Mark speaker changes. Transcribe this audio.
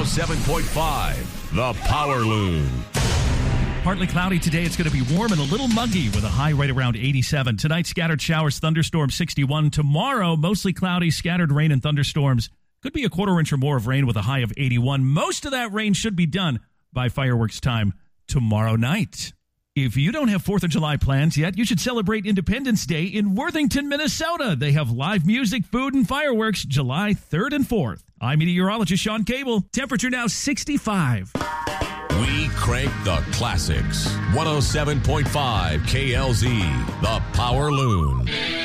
Speaker 1: 107.5, The Power Loon.
Speaker 2: Partly cloudy today. It's going to be warm and a little muggy with a high right around 87. Tonight, scattered showers, thunderstorms, 61. Tomorrow, mostly cloudy, scattered rain and thunderstorms. Could be a quarter inch or more of rain with a high of 81. Most of that rain should be done by fireworks time tomorrow night. If you don't have 4th of July plans yet, you should celebrate Independence Day in Worthington, Minnesota. They have live music, food, and fireworks July 3rd and 4th. I'm meteorologist Sean Cable. Temperature now 65.
Speaker 1: We crank the classics. 107.5 KLZ, The Power Loon.